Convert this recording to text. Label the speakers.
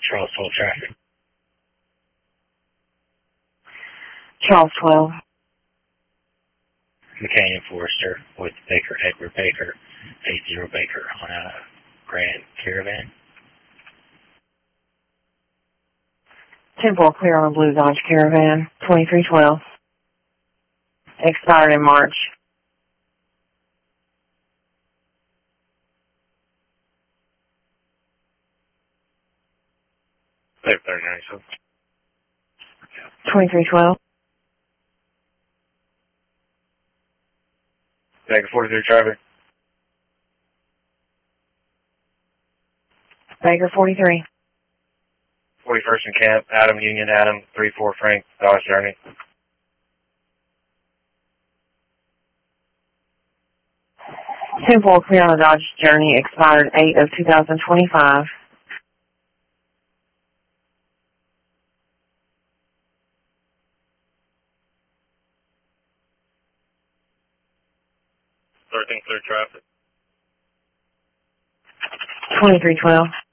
Speaker 1: Charlottesville traffic.
Speaker 2: Charles 12.
Speaker 1: McCain Forrester with Baker, Edward Baker, 80 Baker on a Grand Caravan.
Speaker 2: 10-4 clear on a blue Dodge Caravan, 2312. Expired in March.
Speaker 1: Clear 39, so.
Speaker 2: 2312.
Speaker 1: Baker 43 traffic.
Speaker 2: Baker 43.
Speaker 1: 41st and Camp, Adam Union, Adam, 34 Frank, Dodge Journey.
Speaker 2: 10-4 clear on the Dodge Journey, expired 8 of 2025.
Speaker 1: Clear traffic.
Speaker 2: 2312.